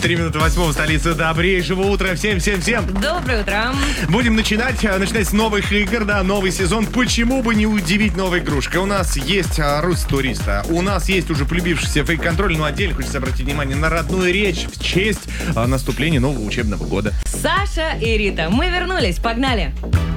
7:08 в столице. Добрейшего утра всем. Доброе утро. Будем начинать с новых игр, да, новый сезон. Почему бы не удивить новой игрушкой? У нас есть Русь туриста, у нас есть уже полюбившийся фейк-контроль, но отдельно хочется обратить внимание на родную речь в честь наступления нового учебного года. Саша и Рита, мы вернулись, погнали!